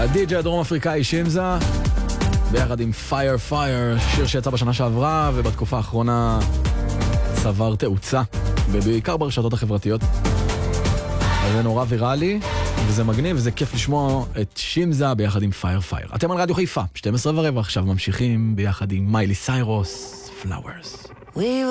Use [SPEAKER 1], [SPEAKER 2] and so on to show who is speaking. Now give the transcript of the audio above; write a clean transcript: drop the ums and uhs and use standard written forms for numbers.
[SPEAKER 1] הדי-ג'יי הדרום אפריקאי שימזה, ביחד עם פייר פייר, שיר שיצא בשנה שעברה ובתקופה האחרונה צבר תאוצה, ובעיקר ברשתות החברתיות. אז זה נורא ויראלי, וזה מגניב, וזה כיף לשמוע את שימזה ביחד עם פייר פייר. אתם על רדיו חיפה, 12:15, עכשיו ממשיכים ביחד עם מיילי סיירוס, פלאוורס.